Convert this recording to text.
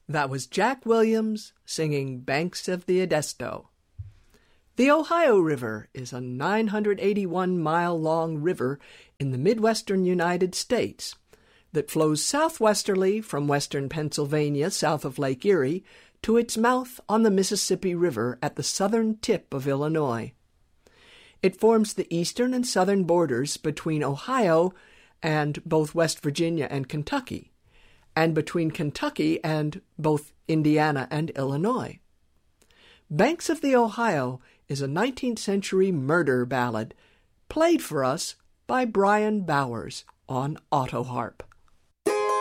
That was Jack Williams singing Banks of the Edisto. The Ohio River is a 981-mile-long river in the midwestern United States that flows southwesterly from western Pennsylvania south of Lake Erie to its mouth on the Mississippi River at the southern tip of Illinois. It forms the eastern and southern borders between Ohio and both West Virginia and Kentucky, and between Kentucky and both Indiana and Illinois. Banks of the Ohio is a 19th century murder ballad played for us by Brian Bowers on autoharp.